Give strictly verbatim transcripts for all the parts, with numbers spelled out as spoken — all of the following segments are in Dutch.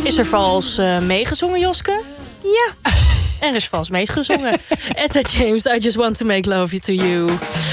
Is er vals uh, meegezongen, Joske? Ja. En er is vals meegezongen. Etta James, I just want to make love to you.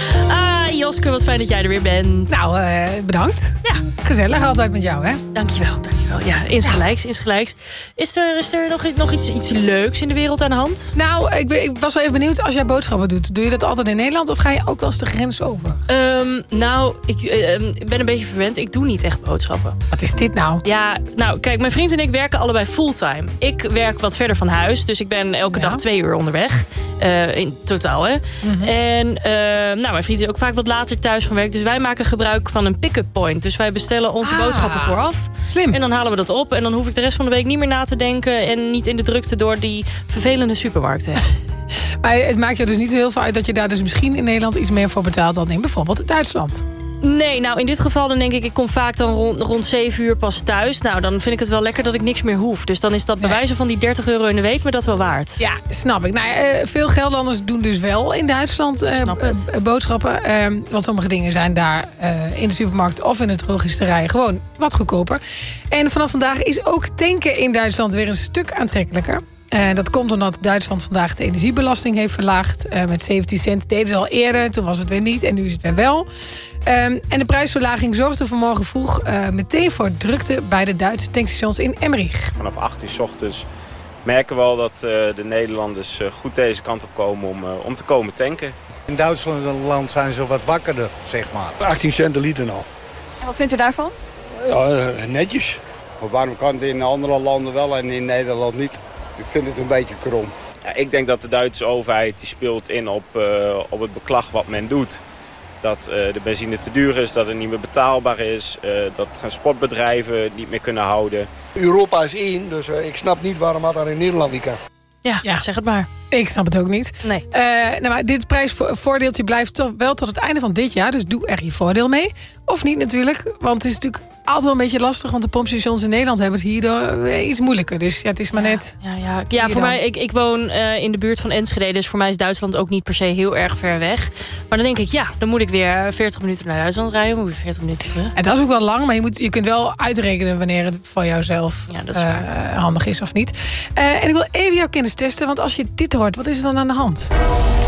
Ah, Joske, wat fijn dat jij er weer bent. Nou, uh, bedankt. Ja. Gezellig altijd met jou, hè? Dankjewel, dankjewel. Ja, insgelijks, insgelijks. Is er, is er nog, nog iets, iets leuks in de wereld aan de hand? Nou, ik, ben, ik was wel even benieuwd, als jij boodschappen doet... doe je dat altijd in Nederland of ga je ook wel eens de grens over? Um, nou, ik uh, ik ben een beetje verwend. Ik doe niet echt boodschappen. Wat is dit nou? Ja, nou, kijk, mijn vriend en ik werken allebei fulltime. Ik werk wat verder van huis, dus ik ben elke ja. dag twee uur onderweg. Uh, in totaal, hè. Mm-hmm. En uh, nou, mijn vriend is ook vaak wat later thuis van werk. Dus wij maken gebruik van een pick-up point. Dus wij bestellen onze ah, boodschappen vooraf. Slim. En dan halen we dat op. En dan hoef ik de rest van de week niet meer na te denken... en niet in de drukte door die vervelende supermarkten. Maar het maakt je dus niet zo heel veel uit... dat je daar dus misschien in Nederland iets meer voor betaalt... dan in bijvoorbeeld Duitsland. Nee, nou in dit geval dan denk ik... ik kom vaak dan rond, rond zeven uur pas thuis. Nou, dan vind ik het wel lekker dat ik niks meer hoef. Dus dan is dat bij nee. wijze van die dertig euro in de week... me dat wel waard. Ja, snap ik. Nou, uh, veel Gelderlanders doen dus wel in Duitsland uh, uh, boodschappen. Uh, want sommige dingen zijn daar uh, in de supermarkt... of in het drogisterij gewoon wat goedkoper. En vanaf vandaag is ook tanken in Duitsland weer een stuk aantrekkelijker. Uh, dat komt omdat Duitsland vandaag de energiebelasting heeft verlaagd. Uh, met zeventien cent deden ze al eerder. Toen was het weer niet en nu is het weer wel. Um, en de prijsverlaging zorgde vanmorgen vroeg uh, meteen voor drukte... bij de Duitse tankstations in Emmerich. Vanaf acht uur 's ochtends merken we wel dat uh, de Nederlanders uh, goed deze kant op komen om, uh, om te komen tanken. In Duitsland zijn ze wat wakkerder, zeg maar. achttien cent de liter al. En wat vindt u daarvan? Ja, uh, netjes. Maar waarom kan het in andere landen wel en in Nederland niet? Ik vind het een beetje krom. Ja, ik denk dat de Duitse overheid die speelt in op, uh, op het beklag wat men doet. Dat uh, de benzine te duur is, dat het niet meer betaalbaar is. Uh, dat transportbedrijven het niet meer kunnen houden. Europa is één, dus uh, ik snap niet waarom dat daar in Nederland niet kan. Ja, ja, zeg het maar. Ik snap het ook niet. Nee. Uh, nou, maar dit prijsvoordeeltje blijft toch wel tot het einde van dit jaar. Dus doe er je voordeel mee. Of niet natuurlijk. Want het is natuurlijk altijd wel een beetje lastig. Want de pompstations in Nederland hebben het hierdoor iets moeilijker. Dus ja, het is maar net... Ja, ja, ja. ja voor mij, ik, ik woon uh, in de buurt van Enschede. Dus voor mij is Duitsland ook niet per se heel erg ver weg. Maar dan denk ik, ja, dan moet ik weer veertig minuten naar Duitsland rijden. Moet ik veertig minuten terug. En dat is ook wel lang. Maar je, moet, je kunt wel uitrekenen wanneer het voor jouzelf ja, dat is uh, handig is of niet. Uh, en ik wil even jouw kennis testen. Want als je dit hoort, wat is er dan aan de hand?